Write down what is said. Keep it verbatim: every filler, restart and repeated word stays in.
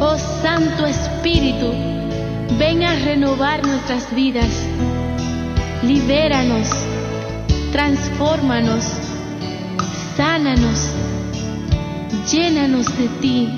Oh Santo Espíritu, ven a renovar nuestras vidas. Libéranos, transfórmanos, sánanos, llénanos de ti.